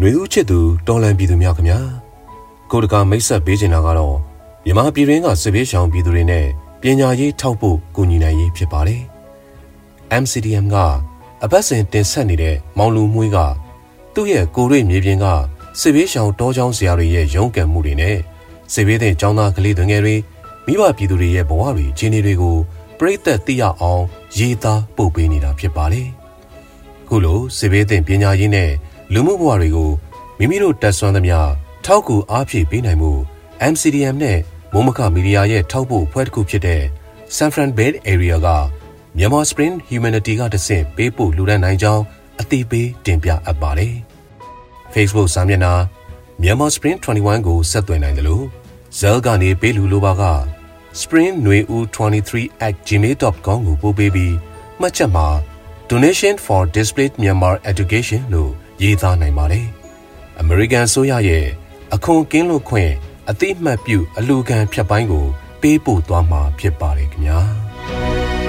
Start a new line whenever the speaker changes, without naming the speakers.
နှွေဦးချစ်သူတော်လန်ပြည်သူများခင်ဗျာကိုတကာမိတ်ဆက်ပေးချင်တာကတော့မြန်မာပြည်တွင်းကစစ်ဘေးရှောင်ပြည်သူတွေနဲ့ပညာရေးထောက်ဖို့ကူညီနိုင်ရေးဖြစ်ပါတယ် MCDM ကအပတ်စဉ်တင်ဆက်နေတဲ့မောင်လူမွေးကသူ့ရဲ့ကိုရိမြေပြင်ကစစ်ဘေးရှောင်တောချောင်းဆရာတွေရဲ့ရုန်းကန်မှုတွေနဲ့စစ်ဘေးသင့်ကျောင်းသားကလေးငယ်တွေမိဘပြည်သူတွေရဲ့ဘဝတွေအခြေအနေတွေကိုပြည့်သက်သိရအောင်ရေးသားပို့ပေးနေတာဖြစ်ပါတယ်ခုလိုစစ်ဘေးသင့်ပညာရေးနဲ့လူမှုဘဝတွေကိုမိမိတို့တက်ဆွမ်းသမျှထောက်ကူအားဖြည့်ပေးနိုင်မှု MCDM နဲ့မိုးမခမီဒီယာရဲ့ထောက်ပို့ဖွဲ့တစ်ခုဖြစ်တဲ့ San Fran Bay Area ကMyanmar Spring Humanity ကတဆင့်ပေးပို့လူဒန်းနိုင်ကြောင်းအသိပေးတင်ပြအပ်ပါတယ်။ Facebook စာမျက်နှာ Myanmar Spring 21ကိုဆက်သွယ်နိုင်တယ်လို့ဇဲလ်ကနေပေးလူလိုပါက spring23@gmail.com ကိုပို့ပေးပြီးမှတ်ချက်မှာ Donation for Displaced Myanmar Education လို့ရေးသားနိုင်ပါတယ်။ American ဆိုရရဲ့အခွန်ကင်းလွတ်ခွင့်အသိမှတ်ပြုအလူခံဖြတ်ပိုင်းကိုပေးပို့သွားမှာဖြစ်ပါတယ်ခင်ဗျာ။